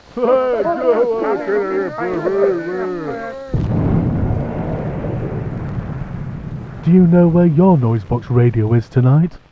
Do you know where your noise box radio is tonight?